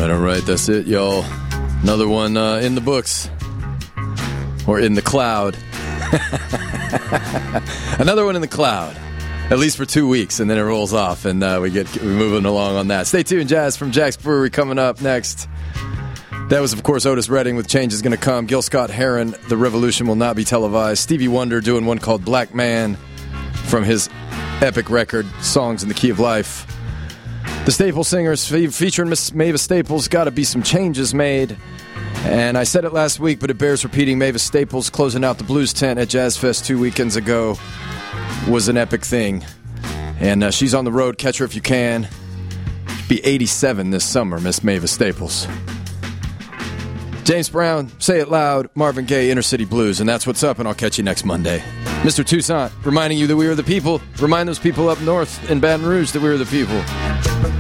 All right, that's it, y'all. Another one in the books. Or in the cloud. Another one in the cloud. At least for 2 weeks, and then it rolls off, and we're moving along on that. Stay tuned, Jazz from Jack's Brewery coming up next. That was, of course, Otis Redding with Change Is Gonna Come. Gil Scott-Heron, The Revolution Will Not Be Televised. Stevie Wonder doing one called Black Man from his epic record, Songs in the Key of Life. The Staple Singers featuring Miss Mavis Staples, Gotta Be Some Changes Made. And I said it last week, but it bears repeating. Mavis Staples closing out the blues tent at Jazz Fest 2 weekends ago was an epic thing. And she's on the road. Catch her if you can. Be 87 this summer, Miss Mavis Staples. James Brown, Say It Loud, Marvin Gaye, Inner City Blues. And that's what's up, and I'll catch you next Monday. Mr. Toussaint, reminding you that we are the people. Remind those people up north in Baton Rouge that we are the people.